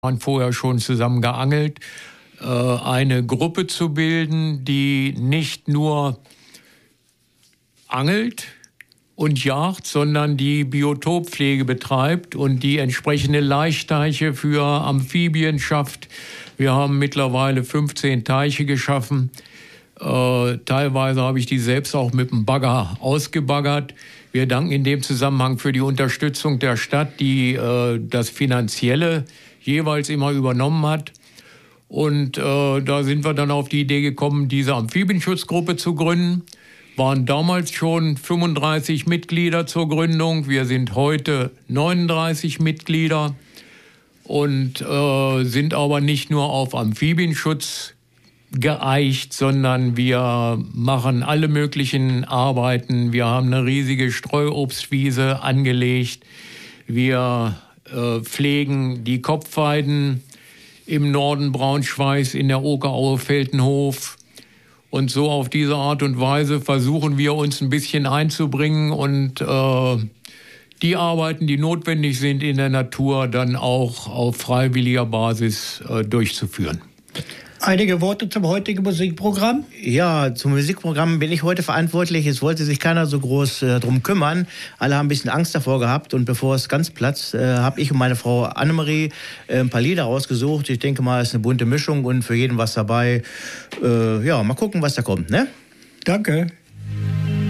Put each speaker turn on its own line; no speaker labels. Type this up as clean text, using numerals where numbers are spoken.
waren vorher schon zusammen geangelt, eine Gruppe zu bilden, die nicht nur angelt und jagt, sondern die Biotoppflege betreibt und die entsprechende Laichteiche für Amphibien schafft. Wir haben mittlerweile 15 Teiche geschaffen. Teilweise habe ich die selbst auch mit dem Bagger ausgebaggert. Wir danken in dem Zusammenhang für die Unterstützung der Stadt, die das Finanzielle jeweils immer übernommen hat. Und da sind wir dann auf die Idee gekommen, diese Amphibienschutzgruppe zu gründen. Waren damals schon 35 Mitglieder zur Gründung. Wir sind heute 39 Mitglieder und sind aber nicht nur auf Amphibienschutz geeicht, sondern wir machen alle möglichen Arbeiten. Wir haben eine riesige Streuobstwiese angelegt. Wir pflegen die Kopfweiden im Norden Braunschweigs in der Okeraue Feltenhof. Und so auf diese Art und Weise versuchen wir uns ein bisschen einzubringen und die Arbeiten, die notwendig sind in der Natur, dann auch auf freiwilliger Basis durchzuführen.
Einige Worte zum heutigen Musikprogramm?
Ja, zum Musikprogramm bin ich heute verantwortlich. Es wollte sich keiner so groß drum kümmern. Alle haben ein bisschen Angst davor gehabt. Und bevor es ganz platzt, habe ich und meine Frau Annemarie ein paar Lieder rausgesucht. Ich denke mal, es ist eine bunte Mischung und für jeden was dabei. Ja, mal gucken, was da kommt, ne?
Danke.